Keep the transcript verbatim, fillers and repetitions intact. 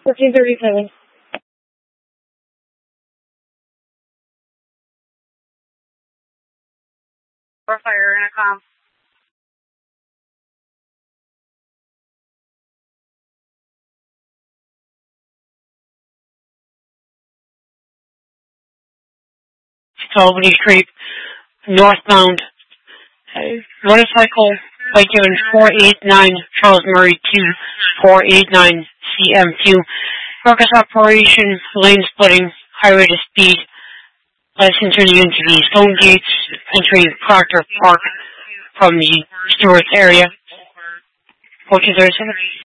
fifteen thirty-seven. For fire intercom. Albany Street, northbound. Uh, motorcycle by given four eight nine Charles Murray two, four eight nine C M Q. Focus operation, lane splitting, highway to speed. Let's entering into the Stone Gates, entering Proctor Park from the Stewart area. fourteen thirty-seven.